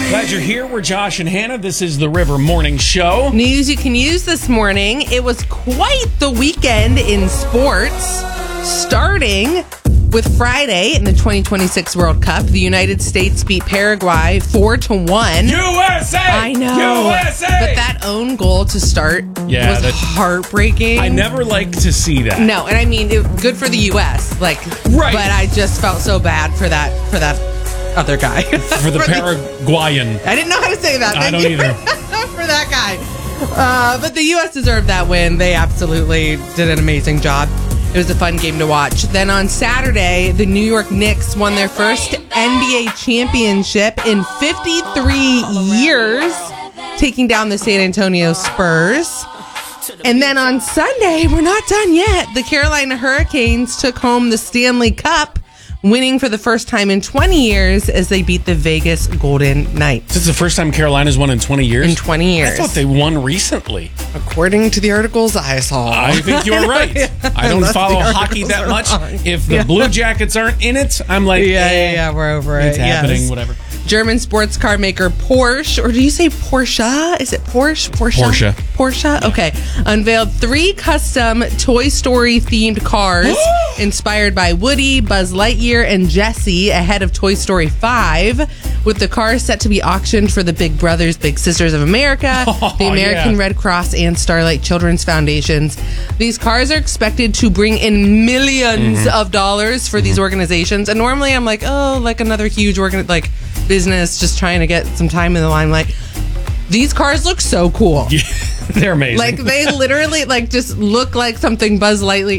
Glad you're here. We're Josh and Hannah. This is the River Morning Show. News you can use this morning. It was quite the weekend in sports, starting with Friday in the 2026 World Cup. The United States beat Paraguay 4-1. USA! I know. USA! But that own goal to start was heartbreaking. I never like to see that. No, and I mean, good for the U.S. Right. But I just felt so bad for that other guy. For the Paraguayan. I didn't know how to say that. I don't either. For that guy. But the U.S. deserved that win. They absolutely did an amazing job. It was a fun game to watch. Then on Saturday, the New York Knicks won their first NBA championship in 53 years, taking down the San Antonio Spurs. And then on Sunday, we're not done yet. The Carolina Hurricanes took home the Stanley Cup, winning for the first time in 20 years as they beat the Vegas Golden Knights. This is the first time Carolina's won in 20 years? In 20 years. I thought they won recently. According to the articles I saw. I think you're right. I don't follow hockey that much. If the Blue Jackets aren't in it, I'm like, we're over it. It's happening, whatever. German sports car maker Porsche, or do you say Porsche? Is it Porsche? Porsche? Okay. Unveiled 3 custom Toy Story themed cars inspired by Woody, Buzz Lightyear, and Jessie ahead of Toy Story 5, with the cars set to be auctioned for the Big Brothers Big Sisters of America, the American Red Cross, and Starlight Children's Foundations. These cars are expected to bring in millions of dollars for these organizations. And normally I'm like, another huge business just trying to get some time in the limelight. These cars look so cool. Yeah, they're amazing. They literally just look like something Buzz Lightyear.